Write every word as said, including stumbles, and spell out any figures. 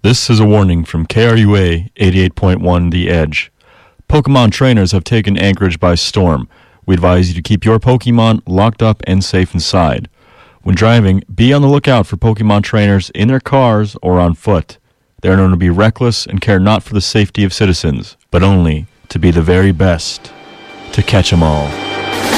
This is a warning from K R U A eighty-eight point one The Edge. Pokemon trainers have taken Anchorage by storm. We advise you to keep your Pokemon locked up and safe inside. When driving, be on the lookout for Pokemon trainers in their cars or on foot. They are known to be reckless and care not for the safety of citizens, but only to be the very best. To catch 'em all.